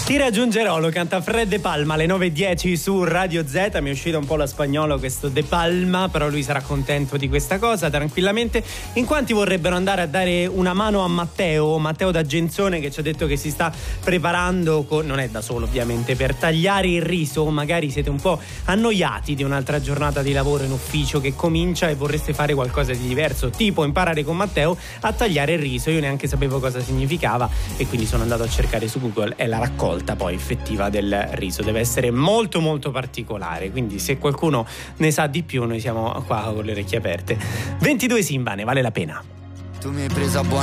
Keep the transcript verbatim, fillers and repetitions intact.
Ti raggiungerò, lo canta Fred De Palma alle nove e dieci su Radio Z. Mi è uscito un po' lo spagnolo questo De Palma, però lui sarà contento di questa cosa tranquillamente. In quanti vorrebbero andare a dare una mano a Matteo Matteo D'Agenzone, che ci ha detto che si sta preparando con, non è da solo ovviamente, per tagliare il riso. Magari siete un po' annoiati di un'altra giornata di lavoro in ufficio che comincia e vorreste fare qualcosa di diverso, tipo imparare con Matteo a tagliare il riso. Io neanche sapevo cosa significava e quindi sono andato a cercare su Google. È la raccolta poi effettiva del riso, deve essere molto molto particolare, quindi se qualcuno ne sa di più noi siamo qua con le orecchie aperte. ventidue Simba, ne vale la pena. Tu mi hai preso a buona